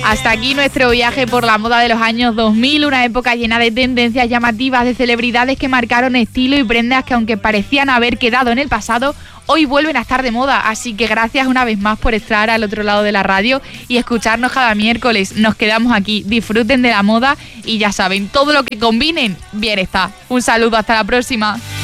Hasta aquí nuestro viaje por la moda de los años 2000, una época llena de tendencias llamativas, de celebridades que marcaron estilo y prendas que, aunque parecían haber quedado en el pasado, hoy vuelven a estar de moda. Así que gracias una vez más por estar al otro lado de la radio y escucharnos cada miércoles. Nos quedamos aquí, disfruten de la moda y ya saben, todo lo que combinen, bien está. Un saludo, hasta la próxima.